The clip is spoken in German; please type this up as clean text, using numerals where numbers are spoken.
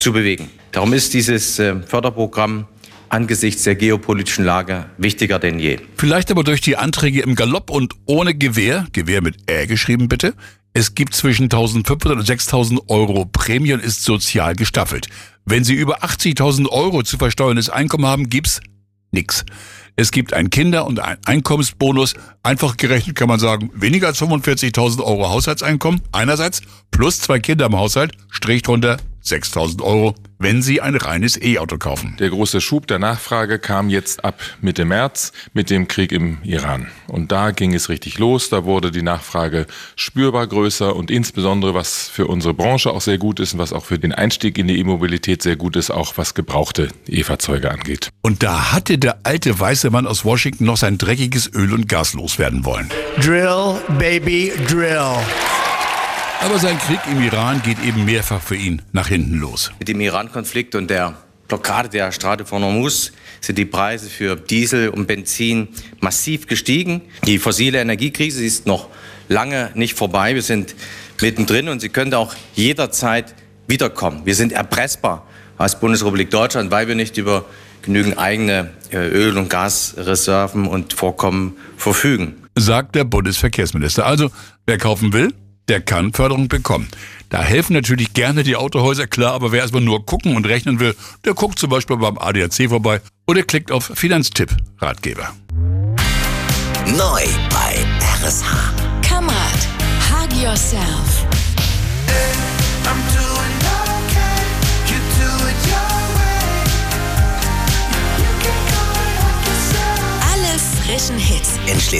zu bewegen. Darum ist dieses Förderprogramm angesichts der geopolitischen Lage wichtiger denn je. Vielleicht aber durch die Anträge im Galopp und ohne Gewähr mit Ä geschrieben bitte. Es gibt zwischen 1.500 und 6.000 Euro Prämie und ist sozial gestaffelt. Wenn Sie über 80.000 Euro zu versteuerndes Einkommen haben, gibt's nix. Es gibt einen Kinder- und einen Einkommensbonus. Einfach gerechnet kann man sagen, weniger als 45.000 Euro Haushaltseinkommen einerseits plus 2 Kinder im Haushalt, Strich drunter 6.000 Euro, wenn Sie ein reines E-Auto kaufen. Der große Schub der Nachfrage kam jetzt ab Mitte März mit dem Krieg im Iran. Und da ging es richtig los. Da wurde die Nachfrage spürbar größer und insbesondere, was für unsere Branche auch sehr gut ist und was auch für den Einstieg in die E-Mobilität sehr gut ist, auch was gebrauchte E-Fahrzeuge angeht. Und da hatte der alte weiße Mann aus Washington noch sein dreckiges Öl und Gas loswerden wollen. Drill, baby, drill. Aber sein Krieg im Iran geht eben mehrfach für ihn nach hinten los. Mit dem Iran-Konflikt und der Blockade der Straße von Hormuz sind die Preise für Diesel und Benzin massiv gestiegen. Die fossile Energiekrise ist noch lange nicht vorbei. Wir sind mittendrin und sie könnte auch jederzeit wiederkommen. Wir sind erpressbar als Bundesrepublik Deutschland, weil wir nicht über genügend eigene Öl- und Gasreserven und Vorkommen verfügen. Sagt der Bundesverkehrsminister. Also, wer kaufen will, der kann Förderung bekommen. Da helfen natürlich gerne die Autohäuser, klar, aber wer erstmal nur gucken und rechnen will, der guckt zum Beispiel beim ADAC vorbei oder klickt auf Finanztipp-Ratgeber. Neu bei RSH. Come out, hug yourself.